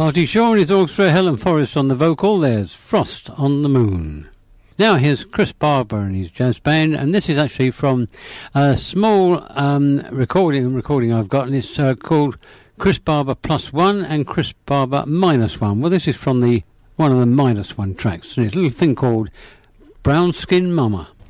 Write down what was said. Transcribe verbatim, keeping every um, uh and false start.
Artie Shaw and his orchestra, Helen Forrest on the vocal. There's Frost on the Moon. Now here's Chris Barber and his jazz band, and this is actually from a small um, recording recording I've got, and it's uh, called Chris Barber Plus One and Chris Barber Minus One. Well, this is from the one of the minus one tracks, and it's a little thing called Brown Skin Mama.